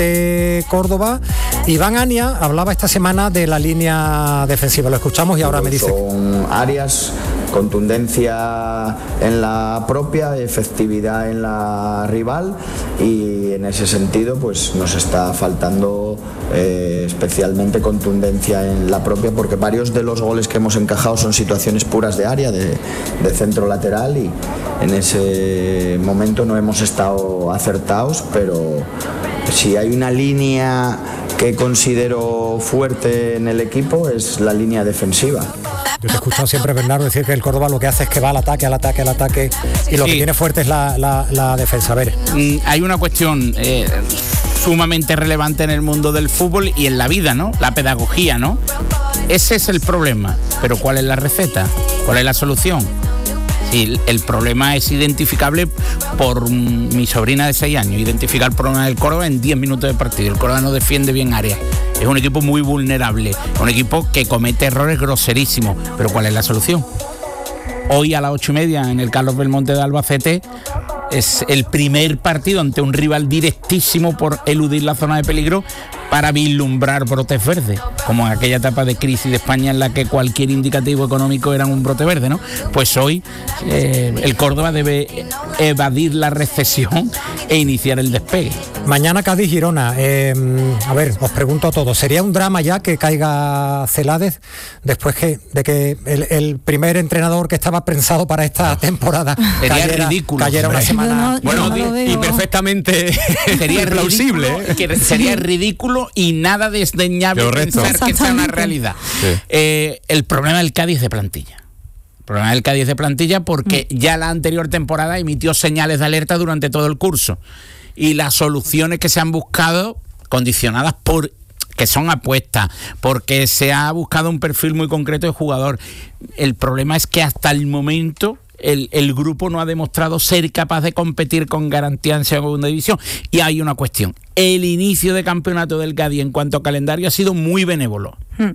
Córdoba. Iván Ania hablaba esta semana de la línea defensiva. Lo escuchamos y ahora me dice. Son áreas, contundencia en la propia, efectividad en la rival, y en ese sentido pues nos está faltando especialmente contundencia en la propia, porque varios de los goles que hemos encajado son situaciones puras de área, de centro lateral, y en ese momento no hemos estado acertados, pero si hay una línea que considero fuerte en el equipo es la línea defensiva. Yo te he escuchado siempre, Bernardo, decir que el Córdoba lo que hace es que va al ataque, y lo que tiene fuerte es la defensa. A ver. Hay una cuestión sumamente relevante en el mundo del fútbol y en la vida, ¿no? La pedagogía, ¿no? Ese es el problema. Pero ¿cuál es la receta? ¿Cuál es la solución? Sí, el problema es identificable por mi sobrina de 6 años. Identificar el problema del Córdoba en 10 minutos de partido. El Córdoba no defiende bien áreas. Es un equipo muy vulnerable. Es un equipo que comete errores groserísimos. Pero ¿cuál es la solución? Hoy a las 8:30 en el Carlos Belmonte de Albacete es el primer partido ante un rival directísimo por eludir la zona de peligro para vislumbrar brotes verdes, como en aquella etapa de crisis de España en la que cualquier indicativo económico era un brote verde, ¿no? Pues hoy el Córdoba debe evadir la recesión e iniciar el despegue. Mañana Cádiz-Girona. A ver, os pregunto a todos, ¿sería un drama ya que caiga Celades después de que el primer entrenador que estaba pensado para esta temporada cayera una semana? Y perfectamente sería plausible. Sería ridículo y nada desdeñable pensar que sea una realidad. Sí. El problema del Cádiz de plantilla. El problema del Cádiz de plantilla porque ya la anterior temporada emitió señales de alerta durante todo el curso. Y las soluciones que se han buscado, condicionadas por que son apuestas, porque se ha buscado un perfil muy concreto de jugador. El problema es que hasta el momento el grupo no ha demostrado ser capaz de competir con garantía en segunda división. Y hay una cuestión. El inicio de campeonato del Cádiz en cuanto a calendario ha sido muy benévolo.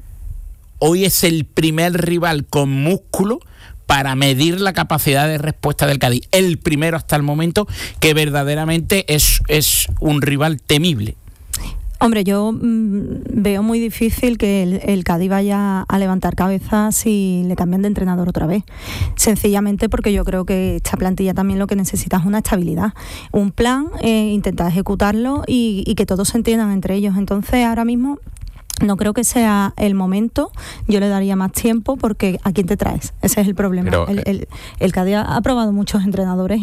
Hoy es el primer rival con músculo para medir la capacidad de respuesta del Cádiz. El primero hasta el momento que verdaderamente es un rival temible. Hombre, yo veo muy difícil que el Cádiz vaya a levantar cabeza si le cambian de entrenador otra vez. Sencillamente porque yo creo que esta plantilla también lo que necesita es una estabilidad. Un plan, intentar ejecutarlo y que todos se entiendan entre ellos. Entonces, ahora mismo no creo que sea el momento. Yo le daría más tiempo porque ¿a quién te traes? Ese es el problema. Pero, el Cádiz ha probado muchos entrenadores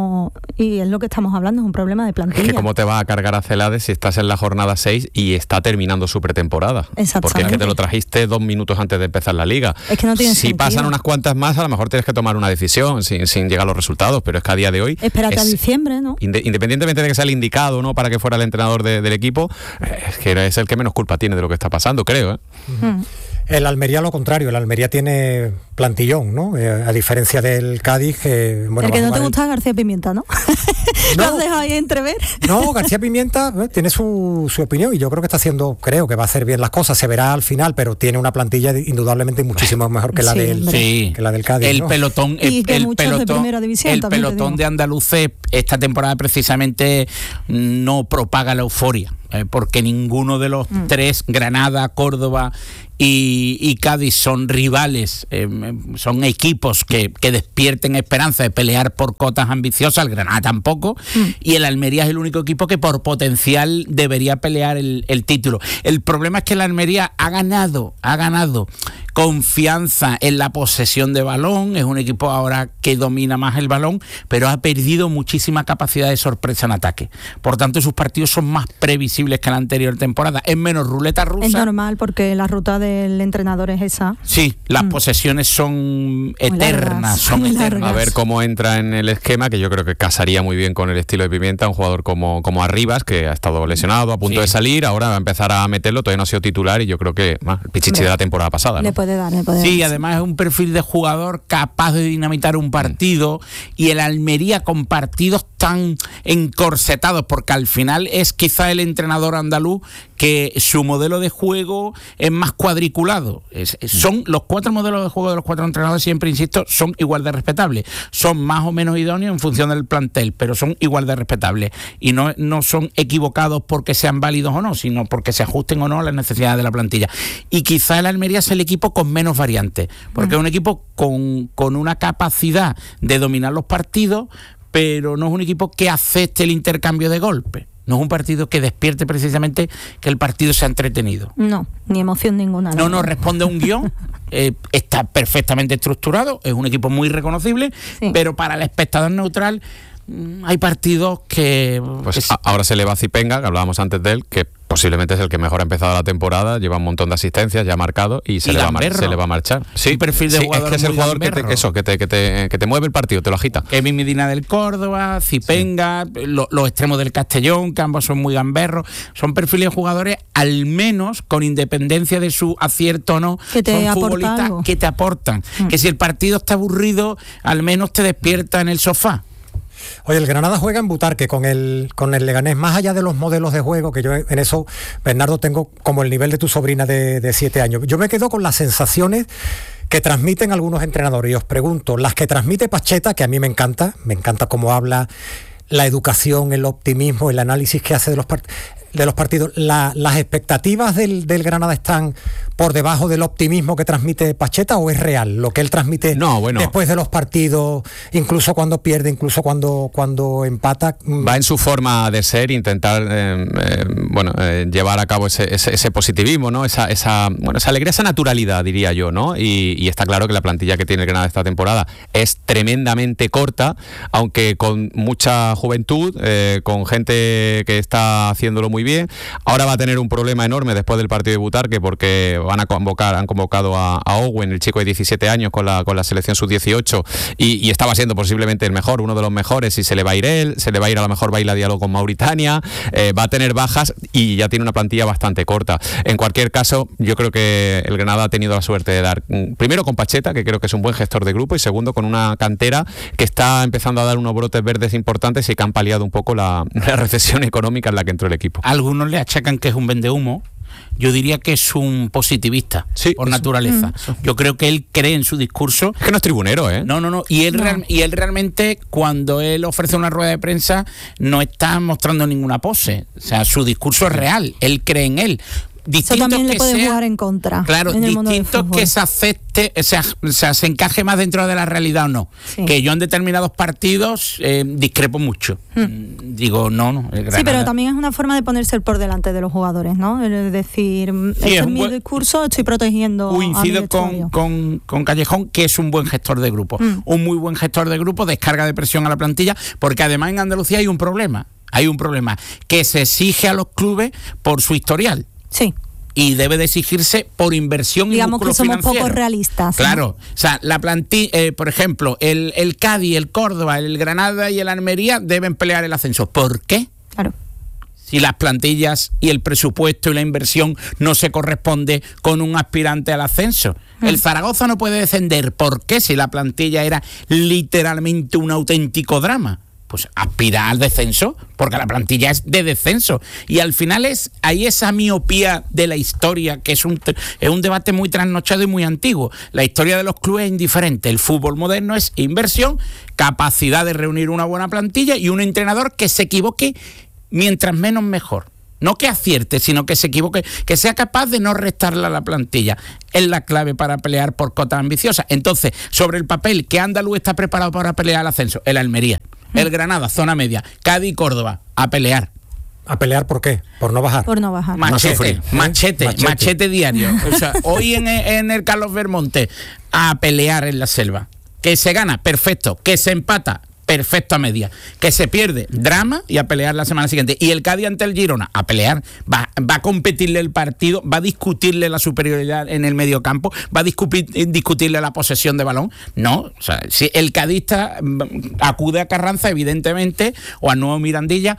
y es lo que estamos hablando, es un problema de plantilla. Es que ¿cómo te va a cargar a Celades si estás en la jornada 6 y está terminando su pretemporada? Porque es que te lo trajiste 2 minutos antes de empezar la liga. Es que no tiene sentido. Pasan unas cuantas más, a lo mejor tienes que tomar una decisión sin llegar a los resultados, pero es que a día de hoy... Espérate a diciembre, ¿no? Independientemente de que sea el indicado, ¿no?, para que fuera el entrenador del equipo, es que es el que menos culpa tiene de lo que está pasando, creo. El Almería lo contrario, el Almería tiene plantillón, ¿no? A diferencia del Cádiz, bueno, el que no te gusta es García Pimienta, ¿no? ¿Lo has dejado ahí entrever? No, García Pimienta tiene su opinión y yo creo que creo que va a hacer bien las cosas, se verá al final, pero tiene una plantilla indudablemente muchísimo mejor que la del Cádiz. El ¿no? pelotón, pelotón de andaluces esta temporada precisamente no propaga la euforia, porque ninguno de los tres, Granada, Córdoba y Cádiz, son rivales, son equipos que despierten esperanza de pelear por cotas ambiciosas. El Granada tampoco, y el Almería es el único equipo que por potencial debería pelear el título. El problema es que el Almería ha ganado confianza en la posesión de balón, es un equipo ahora que domina más el balón, pero ha perdido muchísima capacidad de sorpresa en ataque. Por tanto, sus partidos son más previsibles que la anterior temporada. Es menos ruleta rusa. Es normal porque la ruta del entrenador es esa. Sí, las posesiones son eternas, A ver cómo entra en el esquema, que yo creo que casaría muy bien con el estilo de Pimienta, un jugador como Arribas, que ha estado lesionado, a punto de salir, ahora va a empezar a meterlo, todavía no ha sido titular y yo creo que el Pichichi de la temporada pasada, ¿no? Le puede dar. Sí, además es un perfil de jugador capaz de dinamitar un partido, y el Almería con partidos tan encorsetados, porque al final es quizá el entrenador andaluz que su modelo de juego es más cuadriculado. Son los 4 modelos de juego de los 4 entrenadores, siempre insisto, son igual de respetables. Son más o menos idóneos en función del plantel, pero son igual de respetables. Y no son equivocados porque sean válidos o no, sino porque se ajusten o no a las necesidades de la plantilla. Y quizá el Almería es el equipo con menos variantes, porque es un equipo con una capacidad de dominar los partidos, pero no es un equipo que acepte el intercambio de golpes. No es un partido que despierte precisamente que el partido sea entretenido. No, ni emoción ninguna. No responde a un guión, está perfectamente estructurado, es un equipo muy reconocible, sí. Pero para el espectador neutral hay partidos que... Pues ahora se le va a Zipenga, que hablábamos antes de él, que posiblemente es el que mejor ha empezado la temporada, lleva un montón de asistencias, ya ha marcado y se le va a marchar. Sí, un perfil de jugador, es que es el jugador que te mueve el partido, te lo agita. Kevin Medina del Córdoba, Zipenga, sí. Los extremos del Castellón, que ambos son muy gamberros, son perfiles de jugadores, al menos con independencia de su acierto o no, son futbolistas que te aportan. Que si el partido está aburrido, al menos te despierta en el sofá. Oye, el Granada juega en Butarque con el Leganés, más allá de los modelos de juego, que yo en eso, Bernardo, tengo como el nivel de tu sobrina de 7 años. Yo me quedo con las sensaciones que transmiten algunos entrenadores y os pregunto, las que transmite Pacheta, que a mí me encanta cómo habla, la educación, el optimismo, el análisis que hace de los partidos, ¿las expectativas del Granada están por debajo del optimismo que transmite Pacheta o es real lo que él transmite después de los partidos, incluso cuando pierde, incluso cuando empata? Va en su forma de ser, intentar llevar a cabo ese positivismo, ¿no? Esa alegría, esa naturalidad, diría yo, ¿no? Y está claro que la plantilla que tiene el Granada esta temporada es tremendamente corta, aunque con mucha juventud, con gente que está haciéndolo muy bien. Ahora va a tener un problema enorme después del partido de Butarque, porque han convocado a Owen, el chico de 17 años con la selección sub-18 y estaba siendo posiblemente el mejor, uno de los mejores, y se le va a ir él, a lo mejor baila diálogo con Mauritania, va a tener bajas y ya tiene una plantilla bastante corta. En cualquier caso, yo creo que el Granada ha tenido la suerte de dar, primero con Pacheta, que creo que es un buen gestor de grupo, y segundo con una cantera que está empezando a dar unos brotes verdes importantes y que han paliado un poco la recesión económica en la que entró el equipo. Algunos le achacan que es un vendehumo. Yo diría que es un positivista, por naturaleza. Yo creo que él cree en su discurso. Es que no es tribunero, ¿eh? No. Y él realmente, cuando él ofrece una rueda de prensa, no está mostrando ninguna pose. O sea, su discurso es real. Él cree en él. Eso también le puede jugar en contra. Claro, distinto que se acepte, se encaje más dentro de la realidad o no. Sí. Que yo en determinados partidos discrepo mucho. Digo, no. Sí, pero también es una forma de ponerse por delante de los jugadores, ¿no? Es decir, este es mi discurso, estoy protegiendo. Coincido con Callejón, que es un buen gestor de grupo. Un muy buen gestor de grupo, descarga de presión a la plantilla, porque además en Andalucía hay un problema, que se exige a los clubes por su historial. Sí. Y debe de exigirse por inversión y músculo financiero. Digamos que somos poco realistas. Claro. O sea, la plantilla, por ejemplo, el Cádiz, el Córdoba, el Granada y el Almería deben pelear el ascenso. ¿Por qué? Claro. Si las plantillas y el presupuesto y la inversión no se corresponde con un aspirante al ascenso. El Zaragoza no puede descender. ¿Por qué? Si la plantilla era literalmente un auténtico drama. Pues aspirar al descenso, porque la plantilla es de descenso. Y al final hay esa miopía de la historia, que es un debate muy trasnochado y muy antiguo. La historia de los clubes es indiferente. El fútbol moderno es inversión, capacidad de reunir una buena plantilla y un entrenador que se equivoque mientras menos mejor. No que acierte, sino que se equivoque, que sea capaz de no restarle a la plantilla. Es la clave para pelear por cotas ambiciosas. Entonces, sobre el papel, ¿qué andaluz está preparado para pelear al ascenso? El Almería. El Granada, zona media. Cádiz y Córdoba, a pelear. ¿A pelear por qué? ¿Por no bajar? Por no bajar. Machete diario. O sea, hoy en el Carlos Belmonte, a pelear en la selva. Que se gana, perfecto. Que se empata, perfecto a media. Que se pierde, drama, y a pelear la semana siguiente. Y el Cádiz ante el Girona, a pelear. Va a competirle el partido, va a discutirle la superioridad en el mediocampo, va a discutirle la posesión de balón. No, o sea, si el cadista acude a Carranza, evidentemente, o a Nuevo Mirandilla,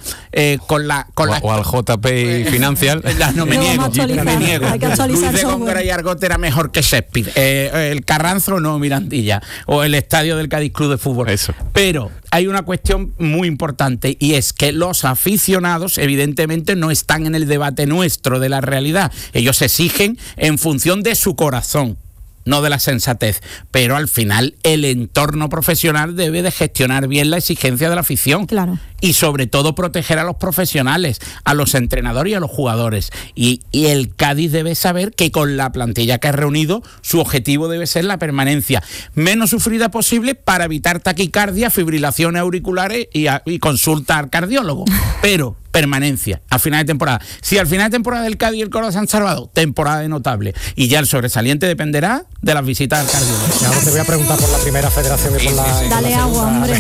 o al JP Financial. No me niego. Luis de Góngora y Argot era mejor que Shakespeare. El Carranza o Nuevo Mirandilla, o el estadio del Cádiz Club de Fútbol. Eso. Pero hay una cuestión muy importante, y es que los aficionados evidentemente no están en el debate nuestro de la realidad. Ellos exigen en función de su corazón, no de la sensatez, pero al final el entorno profesional debe de gestionar bien la exigencia de la afición. Claro. Y sobre todo proteger a los profesionales, a los entrenadores y a los jugadores. Y el Cádiz debe saber que con la plantilla que ha reunido, su objetivo debe ser la permanencia menos sufrida posible para evitar taquicardia, fibrilaciones auriculares y consulta al cardiólogo. Pero permanencia a final de temporada. Si al final de temporada el Cádiz y el Córdoba se han salvado, temporada de notable. Y ya el sobresaliente dependerá de las visitas al cardiólogo. Ya te voy a preguntar por la primera federación y por la... Dale por la agua, hombre.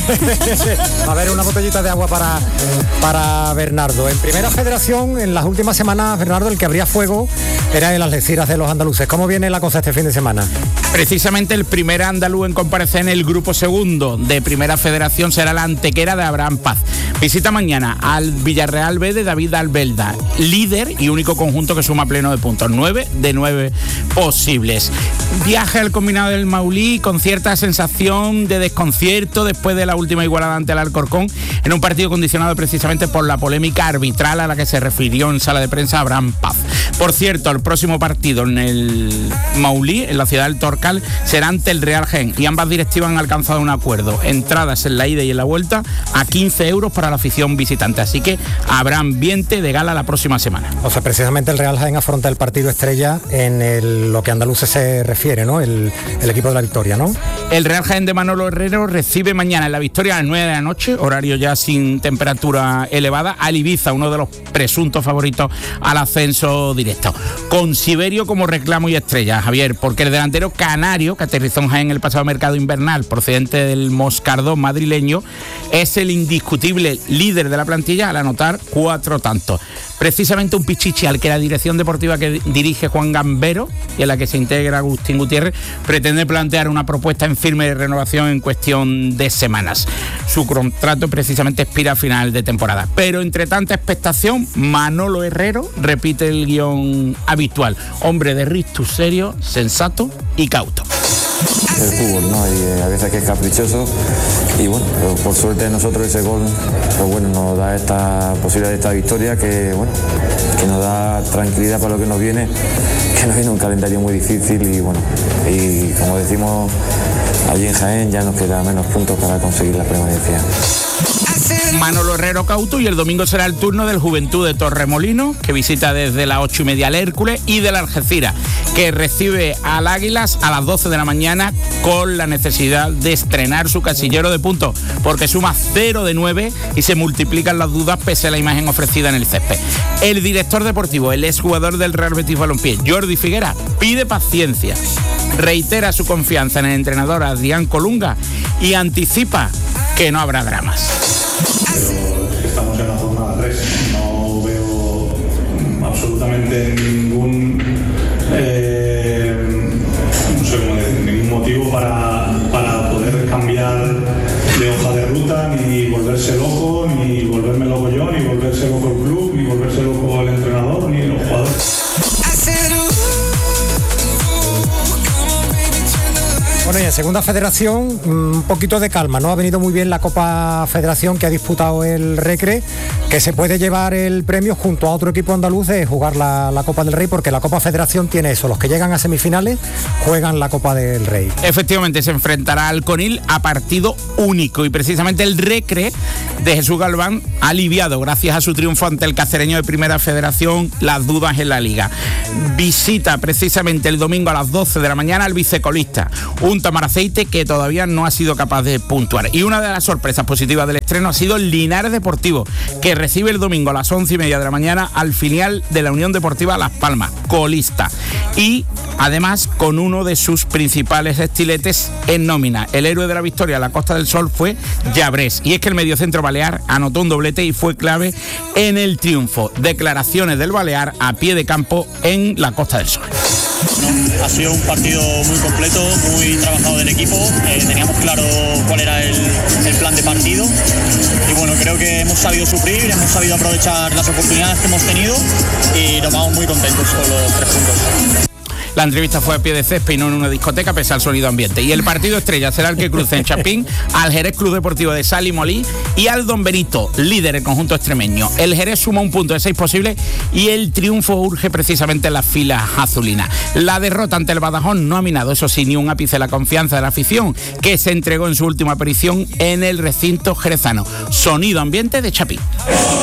A ver, una botellita de agua para Bernardo. En primera federación, en las últimas semanas, Bernardo, el que abría fuego era el Algeciras de los andaluces. ¿Cómo viene la cosa este fin de semana? Precisamente el primer andaluz en comparecer en el grupo segundo de primera federación será la Antequera de Abraham Paz. Visita mañana al Villarreal B de David Albelda, líder y único conjunto que suma pleno de puntos, 9 de 9 posibles. Viaje al combinado del Maulí con cierta sensación de desconcierto después de la última igualada ante el Alcorcón, en un partido condicionado precisamente por la polémica arbitral a la que se refirió en sala de prensa Abraham Paz. Por cierto, el próximo partido en el Maulí, en la ciudad del Torcal, será ante el Real Jaén, y ambas directivas han alcanzado un acuerdo. Entradas en la ida y en la vuelta a 15 euros para la afición visitante, así que habrá ambiente de gala la próxima semana. O sea, precisamente el Real Jaén afronta el partido estrella en lo que a andaluces se refiere, ¿no? El equipo de la Victoria, ¿no? El Real Jaén de Manolo Herrero recibe mañana en la Victoria a las 9 de la noche, horario ya sin temperatura elevada, al Ibiza, uno de los presuntos favoritos al ascenso directo. Con Siberio como reclamo y estrella, Javier, porque el delantero canario, que aterrizó en Jaén el pasado mercado invernal, procedente del Moscardón madrileño, es el indiscutible líder de la plantilla al anotar 4 tantos. Precisamente un pichichi al que la dirección deportiva que dirige Juan Gambero y en la que se integra Agustín Gutiérrez pretende plantear una propuesta en firme de renovación en cuestión de semanas. Su contrato precisamente expira a final de temporada. Pero entre tanta expectación, Manolo Herrero repite el guión habitual. Hombre de rictus serio, sensato y cauto. El fútbol, ¿no? Y a veces que es caprichoso y bueno, por suerte nosotros ese gol, pues bueno, nos da esta posibilidad de esta victoria que bueno, que nos da tranquilidad para lo que nos viene un calendario muy difícil y bueno, y como decimos allí en Jaén ya nos queda menos puntos para conseguir la permanencia. Manolo Herrero cauto, y el domingo será el turno del Juventud de Torremolinos, que visita desde las 8:30 al Hércules, y del Algeciras, que recibe al Águilas a las 12 de la mañana con la necesidad de estrenar su casillero de puntos, porque suma 0 de 9 y se multiplican las dudas pese a la imagen ofrecida en el césped. El director deportivo, el exjugador del Real Betis Balompié, Jordi Figuera, pide paciencia, reitera su confianza en el entrenador Adrián Colunga y anticipa que no habrá dramas. Pero estamos en la jornada 3, no veo absolutamente ningún no sé cómo decir, ningún motivo para poder cambiar de hoja de ruta, ni volverse loco, ni volverme loco yo, ni volverse loco el club, ni volverse loco el entrenador, ni los jugadores. Bueno, y en segunda federación, un poquito de calma, ¿no? Ha venido muy bien la Copa Federación que ha disputado el Recre, que se puede llevar el premio junto a otro equipo andaluz de jugar la Copa del Rey, porque la Copa Federación tiene eso, los que llegan a semifinales juegan la Copa del Rey. Efectivamente, se enfrentará al Conil a partido único, y precisamente el Recre de Jesús Galván ha aliviado, gracias a su triunfo ante el Cacereño de Primera Federación, las dudas en la Liga. Visita precisamente el domingo a las 12 de la mañana al vicecolista, un Tamaraceite que todavía no ha sido capaz de puntuar. Y una de las sorpresas positivas del estreno ha sido el Linares Deportivo, que recibe el domingo a las 11:30 de la mañana al filial de la Unión Deportiva Las Palmas, colista. Y además con uno de sus principales estiletes en nómina. El héroe de la victoria a la Costa del Sol fue Llabrés. Y es que el mediocentro balear anotó un doblete y fue clave en el triunfo. Declaraciones del balear a pie de campo en la Costa del Sol. Ha sido un partido muy completo, muy trabajado del equipo, teníamos claro cuál era el plan de partido y bueno, creo que hemos sabido sufrir, hemos sabido aprovechar las oportunidades que hemos tenido y nos vamos muy contentos con los 3 puntos. La entrevista fue a pie de césped y no en una discoteca, pese al sonido ambiente. Y el partido estrella será el que cruce en Chapín al Jerez Club Deportivo de Sal y Molí y al Don Benito, líder del conjunto extremeño. El Jerez suma un punto de 6 posibles y el triunfo urge precisamente en las filas azulinas. La derrota ante el Badajoz no ha minado, eso sí, ni un ápice la confianza de la afición, que se entregó en su última aparición en el recinto jerezano. Sonido ambiente de Chapín.